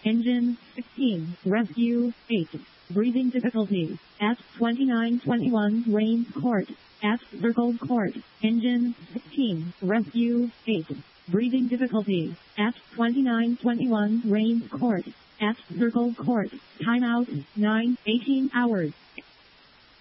Engine 16. Rescue 8. Breathing difficulty at 2921 Rains Court at Circle Court. Engine 16. Rescue 8. Breathing difficulty at 2921 Rains Court at Circle Court. Timeout 9:18 hours.